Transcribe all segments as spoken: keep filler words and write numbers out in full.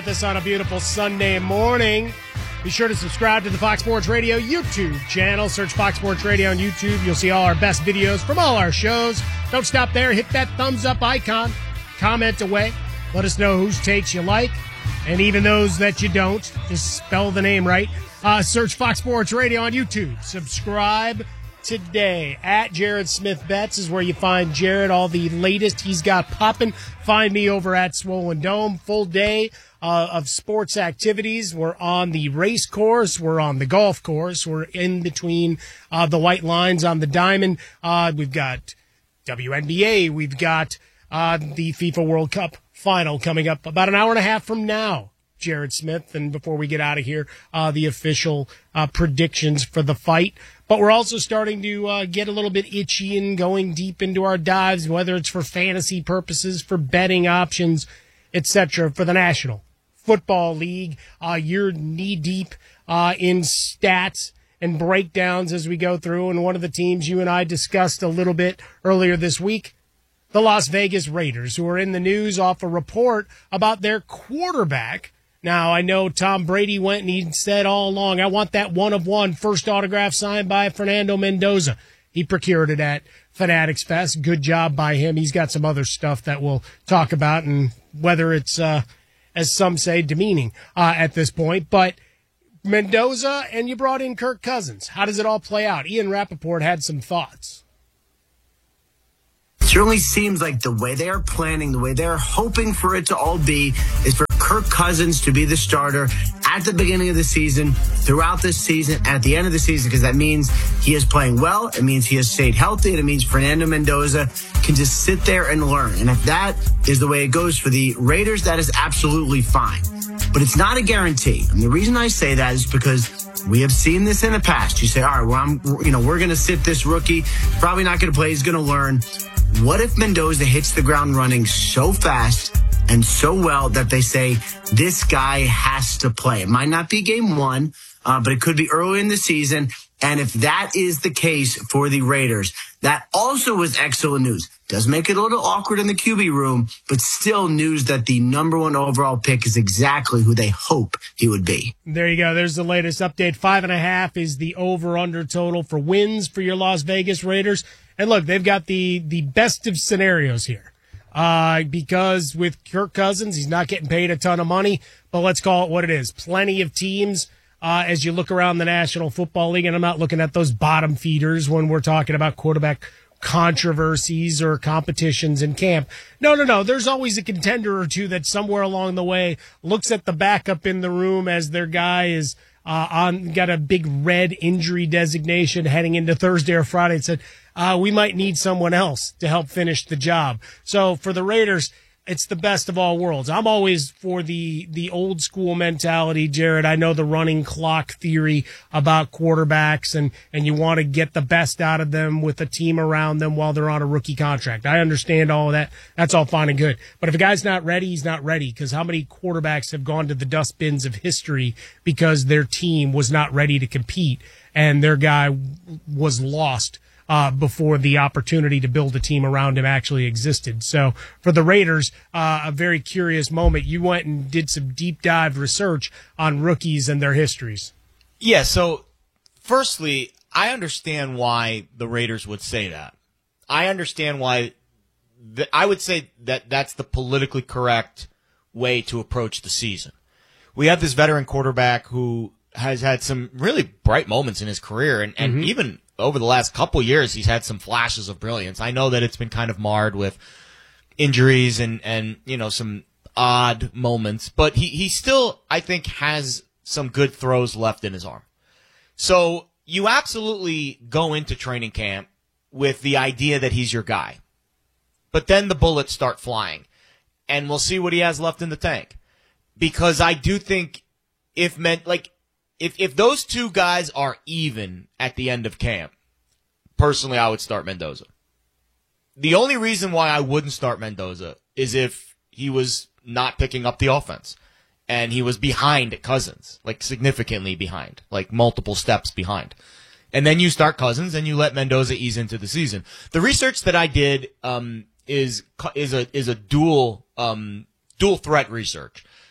This on a beautiful Sunday morning. Be sure to subscribe to the Fox Sports Radio YouTube channel. Search Fox Sports Radio on YouTube. You'll see all our best videos from all our shows. Don't stop there. Hit that thumbs up icon. Comment away. Let us know whose takes you like. And even those that you don't, just spell the name right. Uh, search Fox Sports Radio on YouTube. Subscribe today. At Jared Smith Betts is where you find Jared. All the latest he's got popping. Find me over at Swollen Dome. Full day uh, of sports activities. We're on the race course. We're on the golf course. We're in between uh, the white lines on the diamond. Uh, we've got W N B A. We've got uh, the FIFA World Cup final coming up about an hour and a half from now. Jared Smith, and before we get out of here, uh, the official uh, predictions for the fight. But we're also starting to uh, get a little bit itchy and going deep into our dives, whether it's for fantasy purposes, for betting options, et cetera, for the National Football League. Uh, you're knee-deep uh, in stats and breakdowns as we go through, and one of the teams you and I discussed a little bit earlier this week, the Las Vegas Raiders, who are in the news off a report about their quarterback. Now, I know Tom Brady went and he said all along, I want that one-of-one first autograph signed by Fernando Mendoza. He procured it at Fanatics Fest. Good job by him. He's got some other stuff that we'll talk about, and whether it's, uh, as some say, demeaning uh, at this point. But Mendoza, and you brought in Kirk Cousins. How does it all play out? Ian Rappaport had some thoughts. It certainly seems like the way they are planning, the way they're hoping for it to all be, is for Kirk Cousins to be the starter at the beginning of the season, throughout this season, and at the end of the season, because that means he is playing well, it means he has stayed healthy, and it means Fernando Mendoza can just sit there and learn. And if that is the way it goes for the Raiders, that is absolutely fine. But it's not a guarantee. And the reason I say that is because we have seen this in the past. You say, all right, well, I'm, you know, we're going to sit this rookie, probably not going to play, he's going to learn. What if Mendoza hits the ground running so fast and so well that they say this guy has to play? It might not be game one, uh, but it could be early in the season. And if that is the case for the Raiders, that also was excellent news. Does make it a little awkward in the Q B room, but still news that the number one overall pick is exactly who they hope he would be. There you go. There's the latest update. Five and a half is the over-under total for wins for your Las Vegas Raiders. And look, they've got the, the best of scenarios here. Uh, because with Kirk Cousins, he's not getting paid a ton of money, but let's call it what it is. Plenty of teams, uh, as you look around the National Football League, and I'm not looking at those bottom feeders when we're talking about quarterback controversies or competitions in camp. No, no, no. There's always a contender or two that somewhere along the way looks at the backup in the room as their guy is uh, on, got a big red injury designation heading into Thursday or Friday and said, uh, we might need someone else to help finish the job. So for the Raiders, it's the best of all worlds. I'm always for the, the old school mentality, Jared. I know the running clock theory about quarterbacks and, and you want to get the best out of them with a team around them while they're on a rookie contract. I understand all of that. That's all fine and good. But if a guy's not ready, he's not ready, because how many quarterbacks have gone to the dustbins of history because their team was not ready to compete and their guy was lost Uh, before the opportunity to build a team around him actually existed. So for the Raiders, uh, a very curious moment. You went and did some deep dive research on rookies and their histories. Yeah, so firstly, I understand why the Raiders would say that. I understand why th- I would say that that's the politically correct way to approach the season. We have this veteran quarterback who has had some really bright moments in his career, and, and mm-hmm. even over the last couple years, he's had some flashes of brilliance. I know that it's been kind of marred with injuries and, and you know, some odd moments, but he, he still, I think, has some good throws left in his arm. So you absolutely go into training camp with the idea that he's your guy. But then the bullets start flying, and we'll see what he has left in the tank. Because I do think if meant like, If if those two guys are even at the end of camp, personally, I would start Mendoza. The only reason why I wouldn't start Mendoza is if he was not picking up the offense and he was behind Cousins, like significantly behind, like multiple steps behind. And then you start Cousins and you let Mendoza ease into the season. The research that I did um, is is a is a dual um, dual threat research.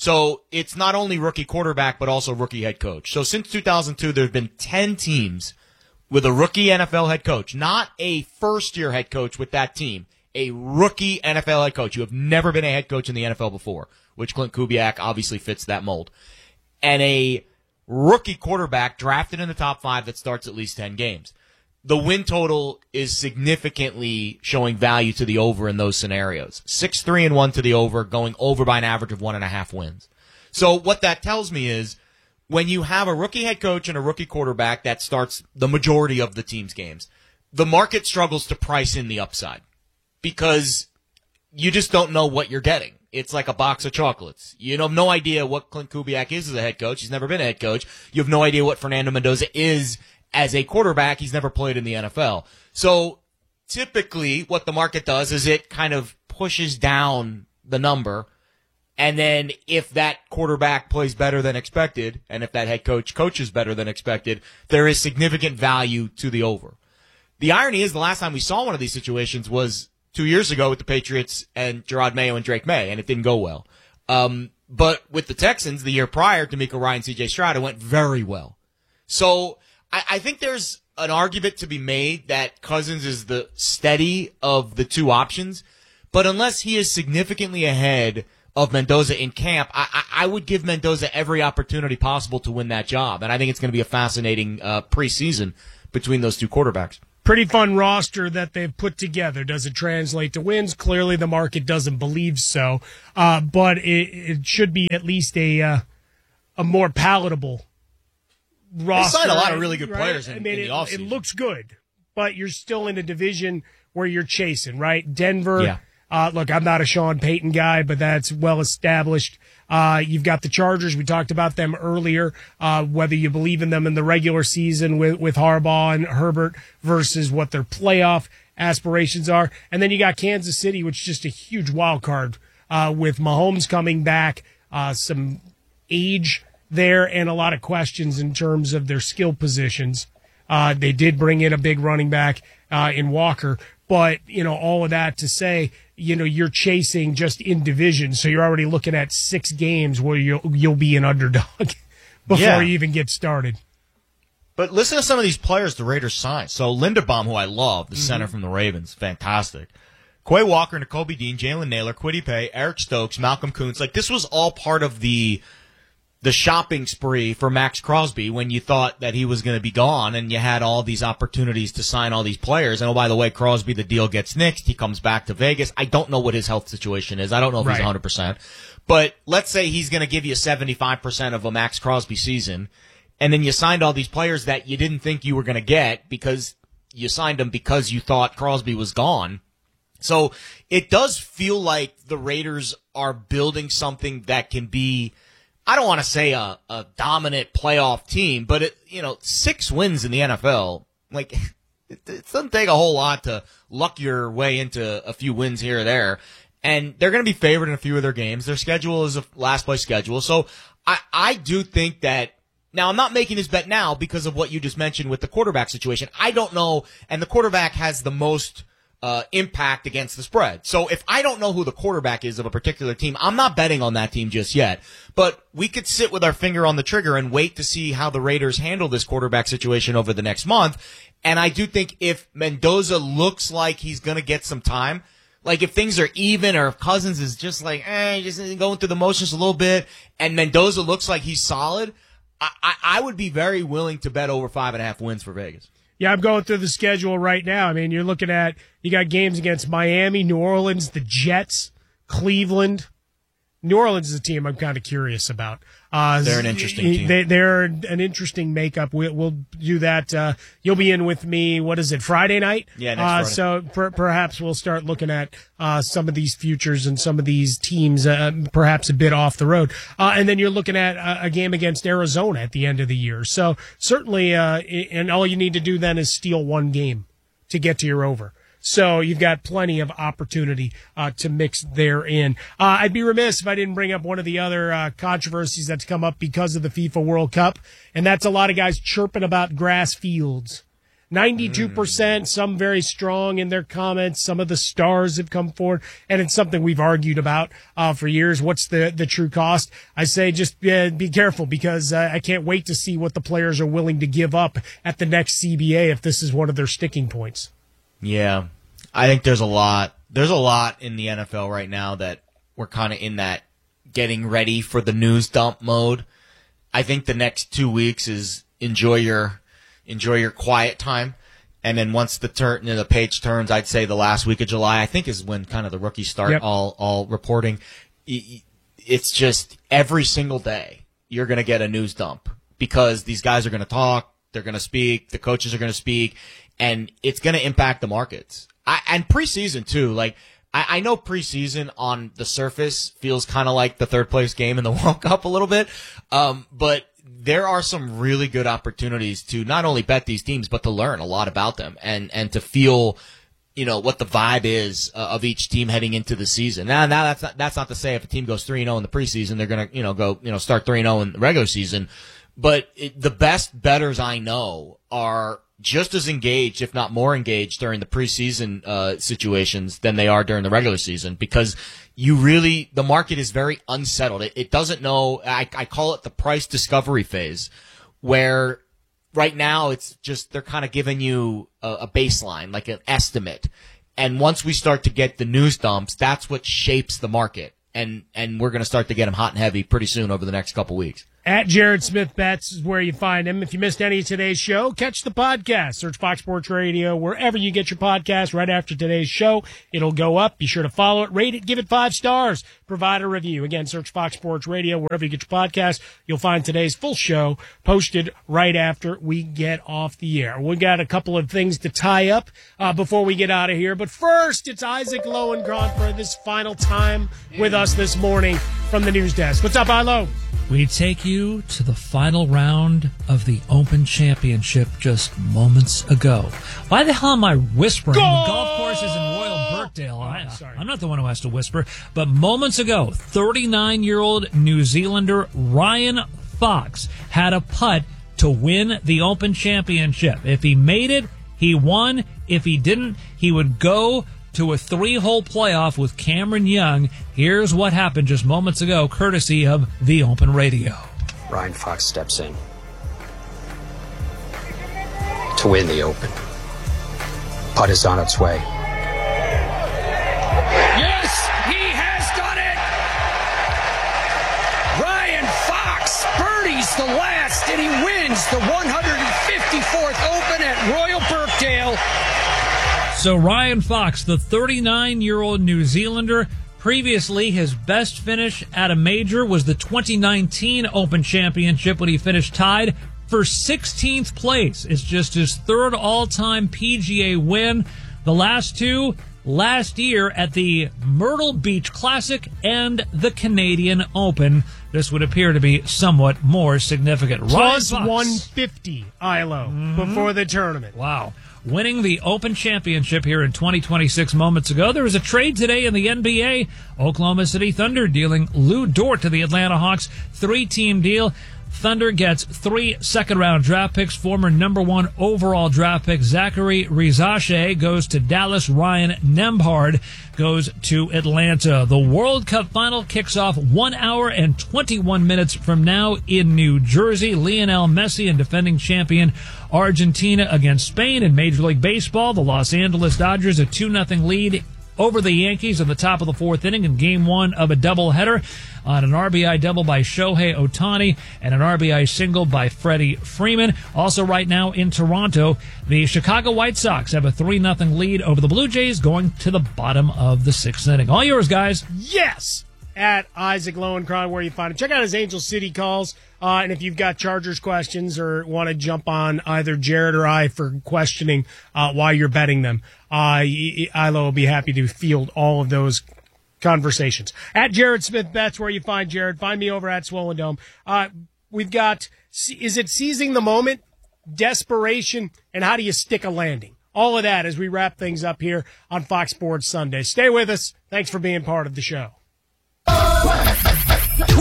So it's not only rookie quarterback, but also rookie head coach. So since two thousand two, there have been ten teams with a rookie N F L head coach, not a first-year head coach with that team, a rookie N F L head coach. You have never been a head coach in the N F L before, which Clint Kubiak obviously fits that mold. And a rookie quarterback drafted in the top five that starts at least ten games. The win total is significantly showing value to the over in those scenarios. Six, three, and one to the over, going over by an average of one and a half wins. So what that tells me is when you have a rookie head coach and a rookie quarterback that starts the majority of the team's games, the market struggles to price in the upside because you just don't know what you're getting. It's like a box of chocolates. You have no idea what Clint Kubiak is as a head coach. He's never been a head coach. You have no idea what Fernando Mendoza is as a quarterback. He's never played in the N F L. So typically what the market does is it kind of pushes down the number. And then if that quarterback plays better than expected, and if that head coach coaches better than expected, there is significant value to the over. The irony is the last time we saw one of these situations was two years ago with the Patriots and Gerard Mayo and Drake May, and it didn't go well. Um, but with the Texans the year prior, D'Amico Ryan, C J Stroud, it went very well. So I, I think there's an argument to be made that Cousins is the steady of the two options, but unless he is significantly ahead of Mendoza in camp, I, I, I would give Mendoza every opportunity possible to win that job, and I think it's going to be a fascinating uh, preseason between those two quarterbacks. Pretty fun roster that they've put together. Does it translate to wins? Clearly the market doesn't believe so, uh, but it, it should be at least a uh, a more palatable roster. They signed a lot of really good right? players in, I mean, in the it, offseason. it looks good, but you're still in a division where you're chasing, right? Denver. Yeah. Uh, look, I'm not a Sean Payton guy, but that's well established. Uh, you've got the Chargers. We talked about them earlier, uh, whether you believe in them in the regular season with, with Harbaugh and Herbert versus what their playoff aspirations are. And then you got Kansas City, which is just a huge wild card, uh, with Mahomes coming back, uh, some age there and a lot of questions in terms of their skill positions. Uh, they did bring in a big running back, uh, in Walker. But, you know, all of that to say, you know, you're chasing just in division. So you're already looking at six games where you'll, you'll be an underdog before yeah. you even get started. But listen to some of these players the Raiders signed. So Linderbaum, who I love, the mm-hmm. center from the Ravens, fantastic. Quay Walker, Nakobe Dean, Jalen Naylor, Kwity Paye, Eric Stokes, Malcolm Kuntz. Like, this was all part of the the shopping spree for Max Crosby when you thought that he was going to be gone and you had all these opportunities to sign all these players. And, oh, by the way, Crosby, the deal gets nixed. He comes back to Vegas. I don't know what his health situation is. I don't know if right. he's one hundred percent. But let's say he's going to give you seventy-five percent of a Max Crosby season, and then you signed all these players that you didn't think you were going to get because you signed them because you thought Crosby was gone. So it does feel like the Raiders are building something that can be, I don't want to say a, a dominant playoff team, but it, you know, six wins in the N F L, like, it, it doesn't take a whole lot to luck your way into a few wins here or there. And they're going to be favored in a few of their games. Their schedule is a last place schedule. So I, I do think that, now I'm not making this bet now because of what you just mentioned with the quarterback situation. I don't know, and the quarterback has the most Uh, impact against the spread. So if I don't know who the quarterback is of a particular team, I'm not betting on that team just yet. But we could sit with our finger on the trigger and wait to see how the Raiders handle this quarterback situation over the next month. And I do think if Mendoza looks like he's going to get some time, like if things are even or if Cousins is just like, eh, just going through the motions a little bit, and Mendoza looks like he's solid, I, I, I would be very willing to bet over five and a half wins for Vegas. Yeah, I'm going through the schedule right now. I mean, you're looking at, you got games against Miami, New Orleans, the Jets, Cleveland. New Orleans is a team I'm kind of curious about. Uh, they're an interesting team. They, they're an interesting makeup. We'll, we'll do that. Uh, you'll be in with me, what is it, Friday night? Yeah, next uh, Friday. So per, perhaps we'll start looking at uh, some of these futures and some of these teams, uh, perhaps a bit off the road. Uh, and then you're looking at a, a game against Arizona at the end of the year. So certainly, uh, and all you need to do then is steal one game to get to your over. So you've got plenty of opportunity uh, to mix therein. Uh, I'd be remiss if I didn't bring up one of the other uh, controversies that's come up because of the FIFA World Cup, and that's a lot of guys chirping about grass fields. ninety-two percent, some very strong in their comments. Some of the stars have come forward, and it's something we've argued about uh, for years. What's the, the true cost? I say just uh, be careful, because uh, I can't wait to see what the players are willing to give up at the next C B A if this is one of their sticking points. Yeah, I think there's a lot. There's a lot in the N F L right now that we're kind of in that getting ready for the news dump mode. I think the next two weeks is enjoy your enjoy your quiet time, and then once the turn the page turns, I'd say the last week of July, I think, is when kind of the rookies start yep. all all reporting. It's just every single day you're going to get a news dump, because these guys are going to talk, they're going to speak, the coaches are going to speak, and it's going to impact the markets. I, and preseason too, like. I know preseason on the surface feels kind of like the third place game in the World Cup a little bit, um, but there are some really good opportunities to not only bet these teams, but to learn a lot about them and, and to feel, you know, what the vibe is uh, of each team heading into the season. Now, now that's not, that's not to say if a team goes three and oh in the preseason, they're going to, you know, go, you know, start three and oh in the regular season. But it, the best bettors I know are just as engaged, if not more engaged, during the preseason uh, situations than they are during the regular season, because you really, the market is very unsettled. It, it doesn't know, I, I call it the price discovery phase, where right now it's just, they're kind of giving you a, a baseline, like an estimate. And once we start to get the news dumps, that's what shapes the market. And, and we're going to start to get them hot and heavy pretty soon over the next couple weeks. At Jared Smith Bets is where you find him. If you missed any of today's show, catch the podcast. Search Fox Sports Radio wherever you get your podcast. Right after today's show, it'll go up. Be sure to follow it, rate it, give it five stars, provide a review. Again, search Fox Sports Radio wherever you get your podcast. You'll find today's full show posted right after we get off the air. We got a couple of things to tie up uh, before we get out of here. But first, it's Isaac Lowenkron for this final time with us this morning from the news desk. What's up, Ilo? We take you to the final round of the Open Championship just moments ago. Why the hell am I whispering? Goal! The golf course is in Royal Birkdale. Oh, I, sorry. I'm not the one who has to whisper. But moments ago, thirty-nine-year-old New Zealander Ryan Fox had a putt to win the Open Championship. If he made it, he won. If he didn't, he would go to a three-hole playoff with Cameron Young. Here's what happened just moments ago, courtesy of the Open Radio. Ryan Fox steps in to win the Open. Putt is on its way. Yes, he has done it! Ryan Fox birdies the last, and he wins the one hundred fifty-fourth Open at Royal Birkdale. So Ryan Fox, the thirty-nine-year-old New Zealander, previously his best finish at a major was the twenty nineteen Open Championship when he finished tied for sixteenth place. It's just his third all-time P G A win. The last two last year at the Myrtle Beach Classic and the Canadian Open. This would appear to be somewhat more significant. Plus Ryan Fox, one fifty, Ilo, mm-hmm. before the tournament. Wow. Winning the Open Championship here in twenty twenty-six moments ago. There was a trade today in the N B A. Oklahoma City Thunder dealing Lou Dort to the Atlanta Hawks. Three-team deal. Thunder gets three second-round draft picks. Former number one overall draft pick Zachary Rizache goes to Dallas. Ryan Nembhard goes to Atlanta. The World Cup final kicks off one hour and twenty-one minutes from now in New Jersey. Lionel Messi and defending champion Argentina against Spain. In Major League Baseball, the Los Angeles Dodgers a two nothing lead over the Yankees in the top of the fourth inning in game one of a doubleheader on an R B I double by Shohei Ohtani and an R B I single by Freddie Freeman. Also right now in Toronto, the Chicago White Sox have a three nothing lead over the Blue Jays going to the bottom of the sixth inning. All yours, guys. Yes! At Isaac Lowenkron, where you find him. Check out his Angel City calls. Uh, and if you've got Chargers questions or want to jump on either Jared or I for questioning uh, why you're betting them, uh, Ilo will be happy to field all of those conversations. At Jared Smith Bets, where you find Jared. Find me over at Swollen Dome. Uh, we've got, is it seizing the moment, desperation, and how do you stick a landing? All of that as we wrap things up here on Fox Sports Sunday. Stay with us. Thanks for being part of the show.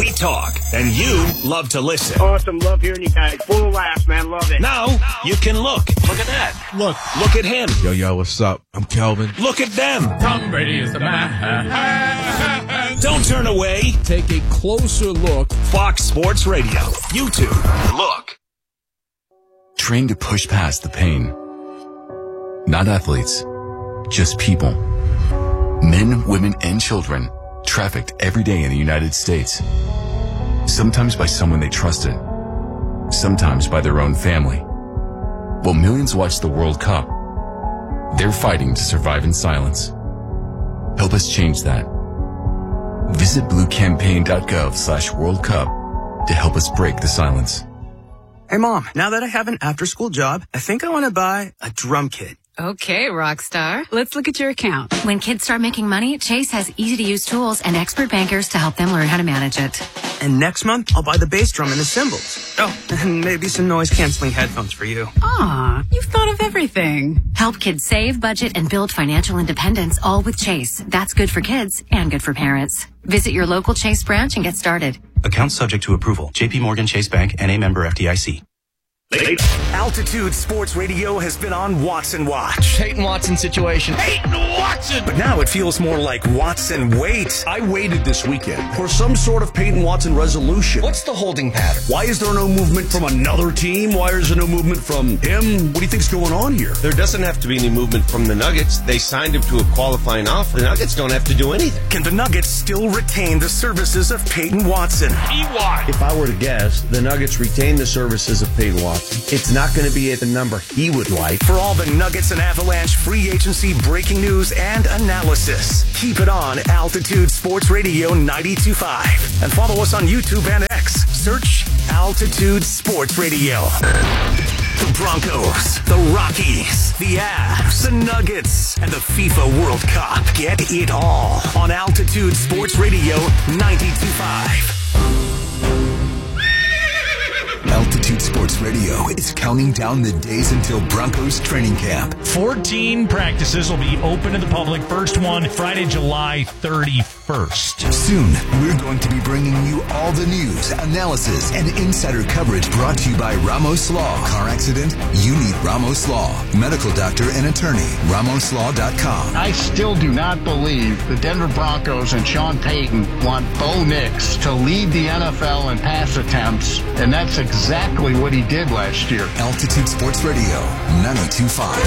We talk, and you love to listen. Awesome. Love hearing you guys. Full of laughs, man. Love it. Now, you can look. Look at that. Look. Look at him. Yo, yo, what's up? I'm Kelvin. Look at them. Tom Brady is the man. Don't turn away. Take a closer look. Fox Sports Radio. YouTube. Look. Train to push past the pain. Not athletes, just people. Men, women, and children trafficked every day in the United States. Sometimes by someone they trusted, sometimes by their own family. While millions watch the World Cup, they're fighting to survive in silence. Help us change that. Visit bluecampaign.gov slash World Cup to help us break the silence. Hey, Mom, now that I have an after-school job, I think I want to buy a drum kit. Okay, Rockstar. Let's look at your account. When kids start making money, Chase has easy-to-use tools and expert bankers to help them learn how to manage it. And next month, I'll buy the bass drum and the cymbals. Oh, and maybe some noise-canceling headphones for you. Aw, you've thought of everything. Help kids save, budget, and build financial independence, all with Chase. That's good for kids and good for parents. Visit your local Chase branch and get started. Account subject to approval. J P Morgan Chase Bank, N A member F D I C. Altitude Sports Radio has been on Watson Watch. Peyton Watson situation. Peyton Watson! But now it feels more like Watson Wait. I waited this weekend for some sort of Peyton Watson resolution. What's the holding pattern? Why is there no movement from another team? Why is there no movement from him? What do you think's going on here? There doesn't have to be any movement from the Nuggets. They signed him to a qualifying offer. The Nuggets don't have to do anything. Can the Nuggets still retain the services of Peyton Watson? E Y. If I were to guess, the Nuggets retain the services of Peyton Watson. It's not going to be at the number he would like. For all the Nuggets and Avalanche free agency breaking news and analysis, keep it on Altitude Sports Radio ninety-two point five. And follow us on YouTube and X. Search Altitude Sports Radio. The Broncos, the Rockies, the Avs, the Nuggets, and the FIFA World Cup. Get it all on Altitude Sports Radio ninety-two point five. Altitude Sports Radio is counting down the days until Broncos training camp. fourteen practices will be open to the public. First one, Friday, July thirty-first. Soon, we're going to be bringing you all the news, analysis, and insider coverage brought to you by Ramos Law. Car accident? You need Ramos Law. Medical doctor and attorney. Ramos Law dot com. I still do not believe the Denver Broncos and Sean Payton want Bo Nix to lead the N F L in pass attempts, and that's exactly Exactly what he did last year. Altitude Sports Radio, ninety-two point five.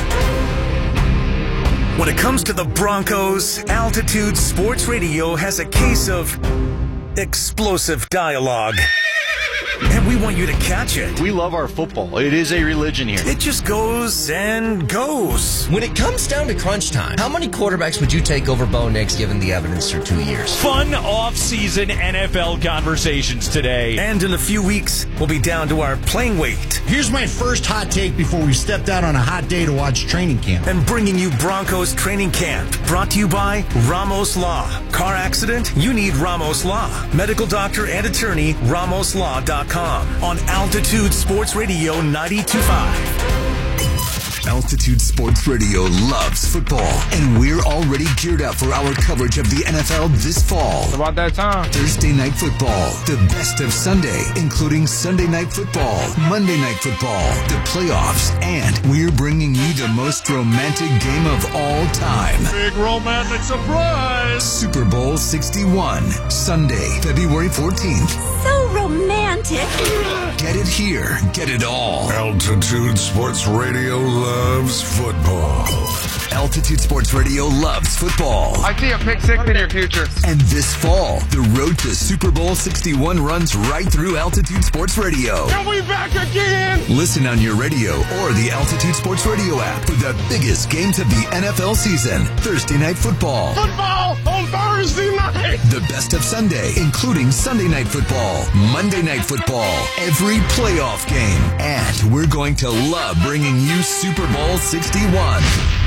When it comes to the Broncos, Altitude Sports Radio has a case of explosive dialogue. And we want you to catch it. We love our football. It is a religion here. It just goes and goes. When it comes down to crunch time, how many quarterbacks would you take over Bo Nix given the evidence through two years? Fun off-season N F L conversations today. And in a few weeks, we'll be down to our playing weight. Here's my first hot take before we stepped out on a hot day to watch training camp. And bringing you Broncos training camp. Brought to you by Ramos Law. Car accident? You need Ramos Law. Medical doctor and attorney, Ramos Law dot com. On Altitude Sports Radio ninety-two point five. Altitude Sports Radio loves football, and we're already geared up for our coverage of the N F L this fall. It's about that time. Thursday Night Football, the best of Sunday, including Sunday Night Football, Monday Night Football, the playoffs, and we're bringing you the most romantic game of all time. Big romantic surprise! Super Bowl sixty-one, Sunday, February fourteenth. So romantic. Get it here. Get it all. Altitude Sports Radio loves football. Altitude Sports Radio loves football. I see a pick six in your future. And this fall, the road to Super Bowl sixty-one runs right through Altitude Sports Radio. Are we back again? Listen on your radio or the Altitude Sports Radio app for the biggest games of the N F L season. Thursday Night Football. Football on Thursday night. The best of Sunday, including Sunday Night Football, Monday Night Football, every playoff game. And we're going to love bringing you Super Bowl sixty-one.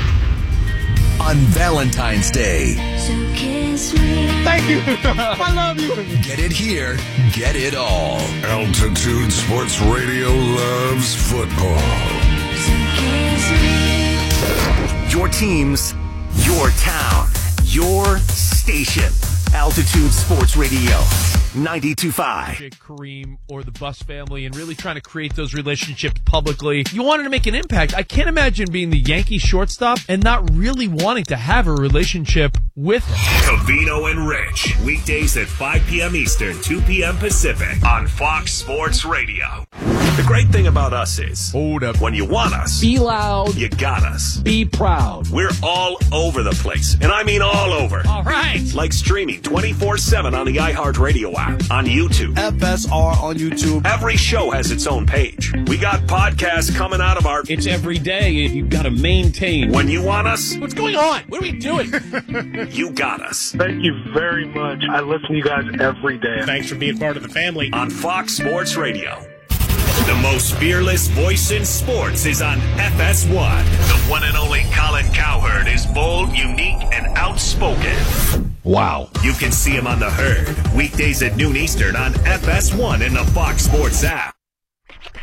On Valentine's Day. So kiss me. Thank you. I love you. Get it here. Get it all. Altitude Sports Radio loves football. So kiss me. Your teams, your town, your station. Altitude Sports Radio ninety-two point five. Kareem or the Buss family and really trying to create those relationships publicly. You wanted to make an impact. I can't imagine being the Yankee shortstop and not really wanting to have a relationship with him. Covino and Rich, weekdays at five p.m. Eastern, two p.m. Pacific on Fox Sports Radio. The great thing about us is, hold up, when you want us, Be loud. you got us. Be proud. We're all over the place, and I mean all over. All right. Like streaming twenty-four seven on the iHeartRadio app, on YouTube. F S R on YouTube. Every show has its own page. We got podcasts coming out of our... It's every day. You've got to maintain. When you want us... What's going on? What are we doing? You got us. Thank you very much. I listen to you guys every day. Thanks for being part of the family. On Fox Sports Radio. The most fearless voice in sports is on F S one. The one and only Colin Cowherd is bold, unique, and outspoken. Wow. You can see him on The Herd, weekdays at noon Eastern on F S one and the Fox Sports app.